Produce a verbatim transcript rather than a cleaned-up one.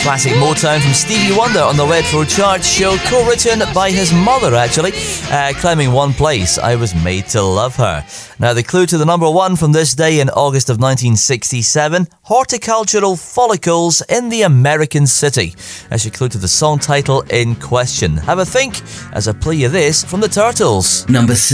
Classic Motown from Stevie Wonder on the retro chart show, co-written by his mother actually, uh, climbing one place. I Was Made to Love Her. Now the clue to the number one from this day in August of nineteen sixty-seven, horticultural follicles in the American city. That's your clue to the song title in question. Have a think as I play you this from the Turtles. Number six.